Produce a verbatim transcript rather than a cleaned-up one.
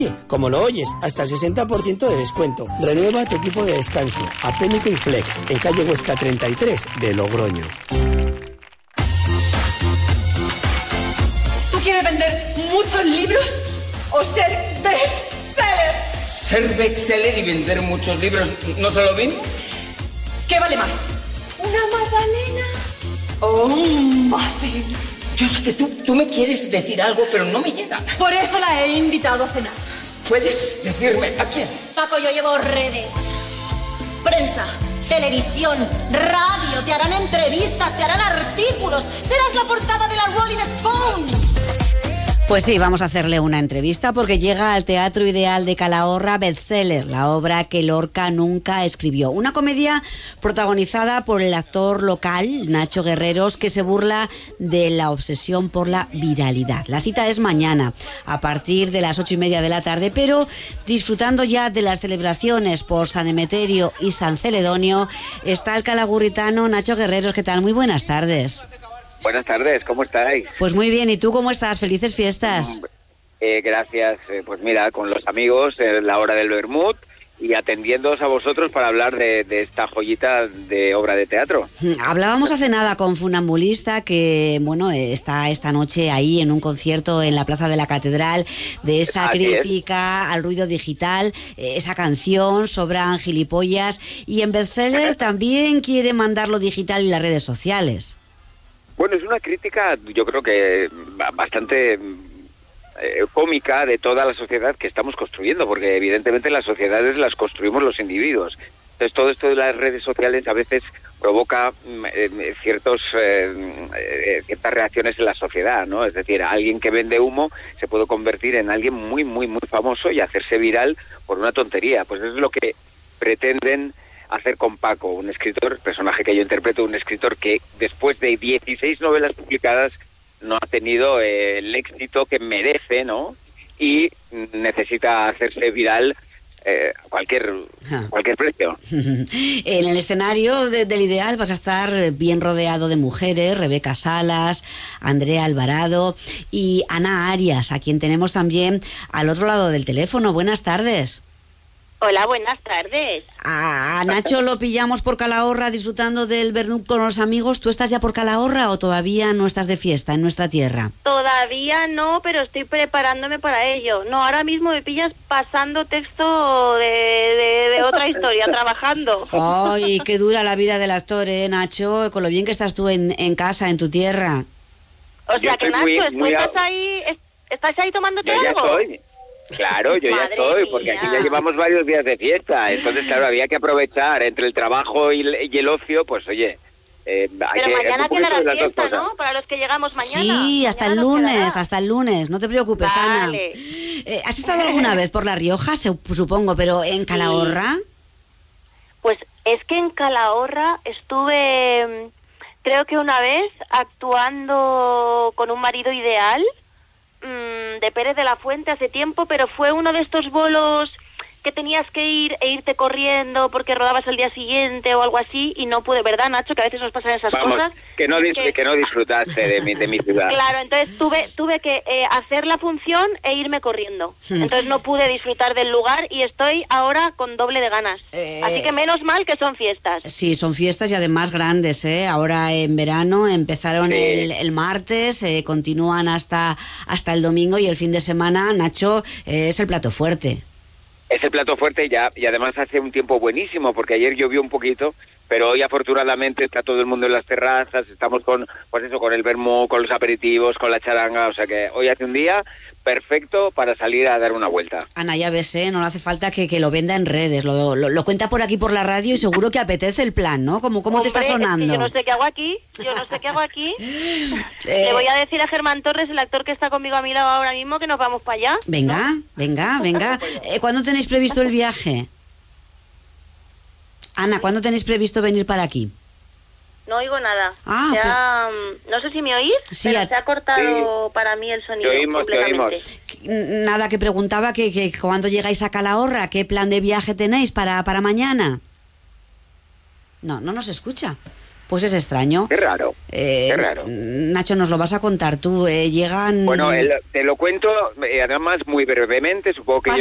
Como lo oyes, hasta el sesenta por ciento de descuento. Renueva tu equipo de descanso. Apénico y Flex, en calle Huesca treinta y tres de Logroño. ¿Tú quieres vender muchos libros o ser bestseller? Ser bestseller y vender muchos libros, ¿no son lo mismo? ¿Qué vale más? ¿Una magdalena o un muffin? Yo sé que tú, tú me quieres decir algo, pero no me llega. Por eso la he invitado a cenar. ¿Puedes decirme a quién? Paco, yo llevo redes, prensa, televisión, radio, te harán entrevistas, te harán artículos, serás la portada de la Rolling Stone. Pues sí, vamos a hacerle una entrevista porque llega al Teatro Ideal de Calahorra Bestseller, la obra que Lorca nunca escribió. Una comedia protagonizada por el actor local, Nacho Guerreros, que se burla de la obsesión por la viralidad. La cita es mañana, a partir de las ocho y media de la tarde, pero disfrutando ya de las celebraciones por San Emeterio y San Celedonio, está el calagurritano Nacho Guerreros. ¿Qué tal? Muy buenas tardes. Buenas tardes, ¿cómo estáis? Pues muy bien, ¿y tú cómo estás? Felices fiestas. Eh, gracias, eh, pues mira, con los amigos, eh, la hora del vermut y atendiéndoos a vosotros para hablar de, de esta joyita de obra de teatro. Hablábamos hace nada con Funambulista, que bueno, está esta noche ahí en un concierto en la Plaza de la Catedral, de esa Así crítica es. al ruido digital, esa canción, Sobran gilipollas, y en Bestseller también quiere mandar lo digital y las redes sociales. Bueno, es una crítica, yo creo que bastante eh, cómica de toda la sociedad que estamos construyendo, porque evidentemente las sociedades las construimos los individuos. Entonces todo esto de las redes sociales a veces provoca eh, ciertos eh, eh, ciertas reacciones en la sociedad, ¿no? Es decir, alguien que vende humo se puede convertir en alguien muy, muy, muy famoso y hacerse viral por una tontería. Pues eso es lo que pretenden hacer con Paco, un escritor, personaje que yo interpreto, un escritor que después de dieciséis novelas publicadas no ha tenido eh, el éxito que merece, ¿no? Y necesita hacerse viral eh, a cualquier, cualquier precio. En el escenario de, del Ideal vas a estar bien rodeado de mujeres, Rebeca Salas, Andrea Alvarado y Ana Arias, a quien tenemos también al otro lado del teléfono. Buenas tardes. Hola, buenas tardes. A Nacho lo pillamos por Calahorra disfrutando del vermut con los amigos. ¿Tú estás ya por Calahorra o todavía no estás de fiesta en nuestra tierra? Todavía no, pero estoy preparándome para ello. No, ahora mismo me pillas pasando texto de, de, de otra historia, trabajando. Ay, qué dura la vida del actor, ¿eh, Nacho? Con lo bien que estás tú en, en casa, en tu tierra. O sea que, Nacho, muy, muy ¿estás a... ahí, ¿estás ahí tomándote yo algo? Ya estoy. Claro, yo ya estoy, porque aquí ya llevamos varios días de fiesta, entonces claro, había que aprovechar entre el trabajo y el, y el ocio, pues oye, eh, hay pero que... mañana quedará las fiesta, dos ¿no? Para los que llegamos mañana. Sí, hasta mañana el lunes, hasta el lunes, no te preocupes, vale. Ana. Eh, ¿Has estado alguna vez por La Rioja, supongo, pero en Calahorra? Sí. Pues es que en Calahorra estuve, creo que una vez, actuando con un marido ideal, de Pérez de la Fuente hace tiempo, pero fue uno de estos bolos que tenías que ir e irte corriendo porque rodabas al día siguiente o algo así y no pude, ¿verdad, Nacho? Que a veces nos pasan esas Vamos, cosas. Que no, dis que... que no disfrutaste de mi, de mi ciudad. Claro, entonces tuve tuve que eh, hacer la función e irme corriendo. Entonces no pude disfrutar del lugar y estoy ahora con doble de ganas. Eh... Así que menos mal que son fiestas. Sí, son fiestas y además grandes, ¿eh? Ahora en verano empezaron sí. el, el martes, eh, continúan hasta, hasta el domingo y el fin de semana, Nacho, eh, es el plato fuerte. Es el plato fuerte ya, y además hace un tiempo buenísimo, porque ayer llovió un poquito, pero hoy afortunadamente está todo el mundo en las terrazas, estamos con, pues eso, con el vermú, con los aperitivos, con la charanga, o sea que hoy hace un día perfecto para salir a dar una vuelta. Ana, ya ves, ¿eh? No le hace falta que, que lo venda en redes, lo, lo, lo cuenta por aquí por la radio y seguro que apetece el plan, ¿no? ¿Cómo, cómo Hombre, te está sonando? Es que yo no sé qué hago aquí, yo no sé qué hago aquí. eh... Le voy a decir a Germán Torres, el actor que está conmigo a mi lado ahora mismo, que nos vamos para allá. Venga, ¿no? venga, venga. Eh, ¿Cuándo tenéis previsto el viaje? Ana, ¿cuándo tenéis previsto venir para aquí? No oigo nada. Ah, ya, pues... No sé si me oís, sí, pero a... se ha cortado sí. para mí el sonido te oímos, completamente. Te oímos. Nada, que preguntaba que, que cuando llegáis a Calahorra, ¿qué plan de viaje tenéis para, para mañana? No, no nos escucha. Pues es extraño. Qué raro. Eh, Qué raro. Nacho, nos lo vas a contar tú. Eh, llegan... Bueno, el, te lo cuento, eh, además muy brevemente, supongo que